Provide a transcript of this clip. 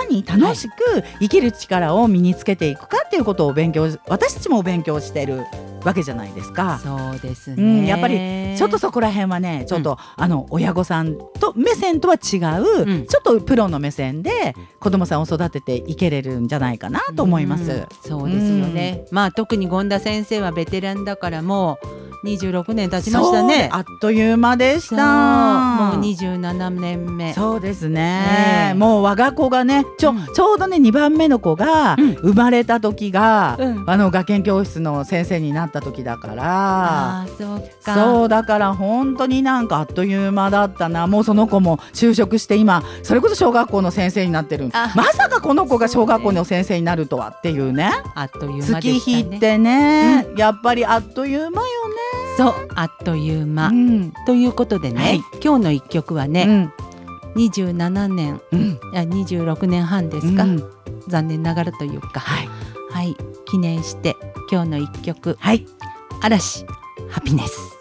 に楽しく生きる力を身につけていくかっていうことを私たちも勉強してるわけじゃないですか。 そうですね、 やっぱりちょっとそこら辺はねちょっと、親御さんと目線とは違う、ちょっとプロの目線で子供さんを育てていけれるんじゃないかなと思います。 そうですよね、特に権田先生はベテランだからもう26年経ちましたね。 あっという間でした。 もう27年目。 そうですね、もう我が子がねちょうどね2番目の子が生まれた時が、学研教室の先生になった時だから。そうだから本当になんかあっという間だったな。もうその子も就職して今それこそ小学校の先生になってる。まさかこの子が小学校の先生になるとはっていうね。 あっという間でしたね。 月日ってね、やっぱりあっという間よね。 そうあっという間、ということでね、今日の一曲はね、27年、26年半ですか、残念ながらというか、記念して今日の一曲、嵐ハピネス。